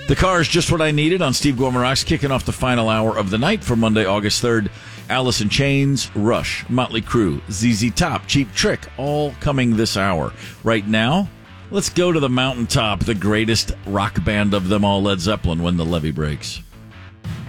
The Car is just what I needed on Steve Gorman Rocks, kicking off the final hour of the night for Monday, August 3rd. Alice in Chains, Rush, Motley Crue, ZZ Top, Cheap Trick, all coming this hour. Right now, let's go to the mountaintop, the greatest rock band of them all, Led Zeppelin, when the levee breaks.